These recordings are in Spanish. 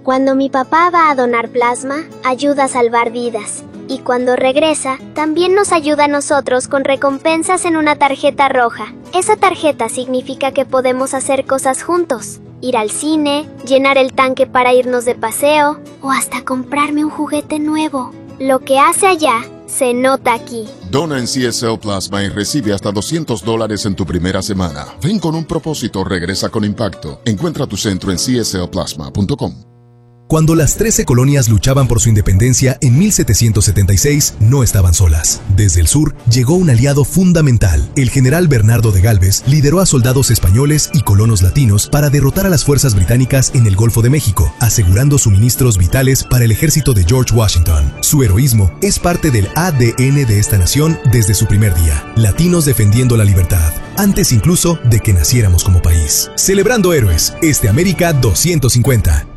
Cuando mi papá va a donar plasma, ayuda a salvar vidas. Y cuando regresa, también nos ayuda a nosotros con recompensas en una tarjeta roja. Esa tarjeta significa que podemos hacer cosas juntos. Ir al cine, llenar el tanque para irnos de paseo, o hasta comprarme un juguete nuevo. Lo que hace allá, se nota aquí. Dona en CSL Plasma y recibe hasta $200 en tu primera semana. Ven con un propósito, regresa con impacto. Encuentra tu centro en cslplasma.com. Cuando las 13 colonias luchaban por su independencia en 1776, no estaban solas. Desde el sur llegó un aliado fundamental. El general Bernardo de Gálvez lideró a soldados españoles y colonos latinos para derrotar a las fuerzas británicas en el Golfo de México, asegurando suministros vitales para el ejército de George Washington. Su heroísmo es parte del ADN de esta nación desde su primer día. Latinos defendiendo la libertad, antes incluso de que naciéramos como país. Celebrando héroes, América 250.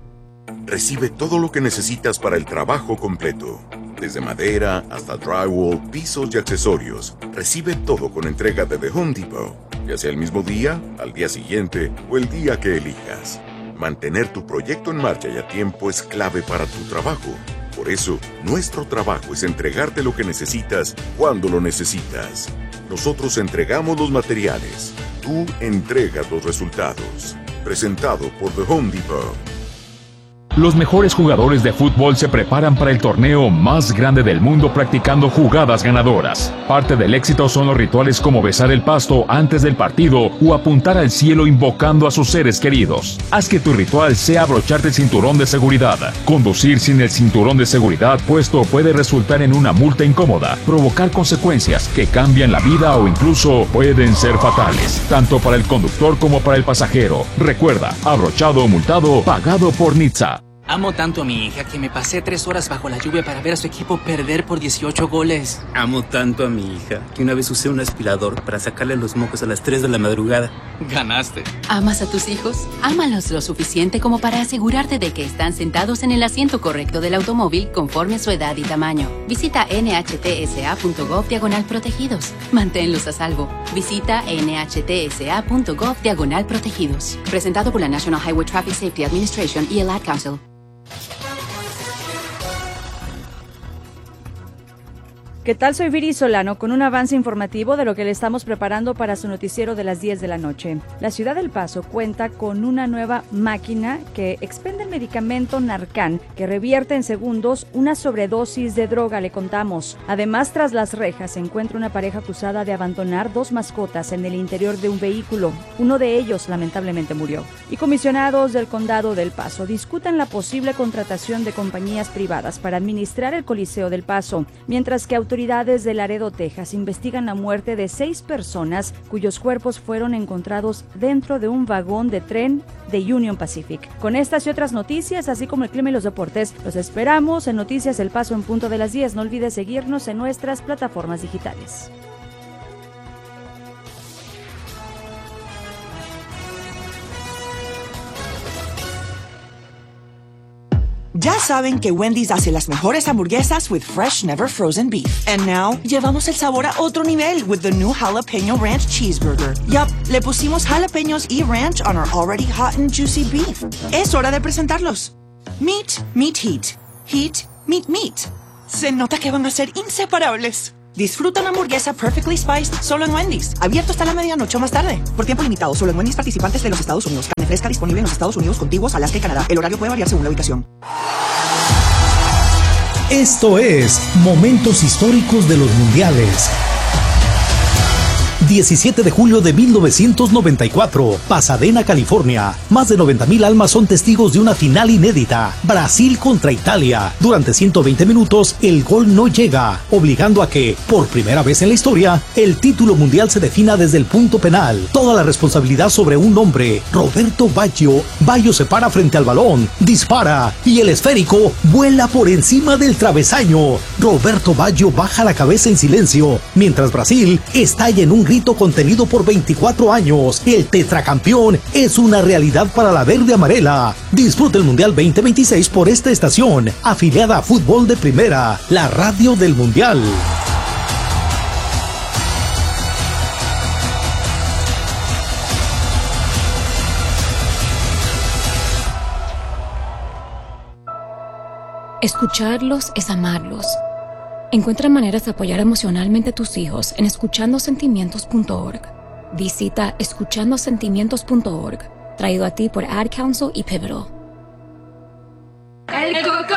Recibe todo lo que necesitas para el trabajo completo. Desde madera hasta drywall, pisos y accesorios. Recibe todo con entrega de The Home Depot. Ya sea el mismo día, al día siguiente o el día que elijas. Mantener tu proyecto en marcha y a tiempo es clave para tu trabajo. Por eso, nuestro trabajo es entregarte lo que necesitas cuando lo necesitas. Nosotros entregamos los materiales. Tú entregas los resultados. Presentado por The Home Depot. Los mejores jugadores de fútbol se preparan para el torneo más grande del mundo practicando jugadas ganadoras. Parte del éxito son los rituales como besar el pasto antes del partido o apuntar al cielo invocando a sus seres queridos. Haz que tu ritual sea abrocharte el cinturón de seguridad. Conducir sin el cinturón de seguridad puesto puede resultar en una multa incómoda, provocar consecuencias que cambian la vida o incluso pueden ser fatales, tanto para el conductor como para el pasajero. Recuerda, abrochado o multado, pagado por NHTSA. Amo tanto a mi hija que me pasé 3 horas bajo la lluvia para ver a su equipo perder por 18 goles. Amo tanto a mi hija que una vez usé un aspirador para sacarle los mocos a las 3 de la madrugada. Ganaste. ¿Amas a tus hijos? Ámalos lo suficiente como para asegurarte de que están sentados en el asiento correcto del automóvil conforme a su edad y tamaño. Visita nhtsa.gov/protegidos. Manténlos a salvo. Visita nhtsa.gov/protegidos. Presentado por la National Highway Traffic Safety Administration y el Ad Council. ¿Qué tal? Soy Viri Solano con un avance informativo de lo que le estamos preparando para su noticiero de las 10 de la noche. La ciudad del Paso cuenta con una nueva máquina que expende el medicamento Narcan, que revierte en segundos una sobredosis de droga, le contamos. Además, tras las rejas se encuentra una pareja acusada de abandonar 2 mascotas en el interior de un vehículo. Uno de ellos lamentablemente murió. Y comisionados del condado del Paso discuten la posible contratación de compañías privadas para administrar el Coliseo del Paso, mientras que autoridades de Laredo, Texas, investigan la muerte de 6 personas cuyos cuerpos fueron encontrados dentro de un vagón de tren de Union Pacific. Con estas y otras noticias, así como el clima y los deportes, los esperamos en Noticias El Paso en punto de las 10. No olvides seguirnos en nuestras plataformas digitales. Ya saben que Wendy's hace las mejores hamburguesas with fresh, never frozen beef. And now, llevamos el sabor a otro nivel with the new Jalapeno Ranch Cheeseburger. Yup, le pusimos jalapeños y ranch on our already hot and juicy beef. Es hora de presentarlos. Meat, meat, heat. Heat, meat, meat. Se nota que van a ser inseparables. Disfruta una hamburguesa perfectly spiced solo en Wendy's. Abierto hasta la medianoche o más tarde. Por tiempo limitado, solo en Wendy's participantes de los Estados Unidos. Carne fresca disponible en los Estados Unidos contiguos, Alaska y Canadá. El horario puede variar según la ubicación. Esto es Momentos Históricos de los Mundiales. 17 de julio de 1994, Pasadena, California. Más de 90,000 almas son testigos de una final inédita. Brasil contra Italia. Durante 120 minutos, el gol no llega, obligando a que, por primera vez en la historia, el título mundial se defina desde el punto penal. Toda la responsabilidad sobre un hombre, Roberto Baggio. Baggio se para frente al balón, dispara, y el esférico vuela por encima del travesaño. Roberto Baggio baja la cabeza en silencio, mientras Brasil estalla en un grito contenido por 24 años. El tetracampeón es una realidad para la verde amarela. Disfruta el Mundial 2026 por esta estación, afiliada a Fútbol de Primera, la radio del Mundial. Escucharlos es amarlos. Encuentra maneras de apoyar emocionalmente a tus hijos en escuchandosentimientos.org. Visita escuchandosentimientos.org, traído a ti por Ad Council y Pivotal.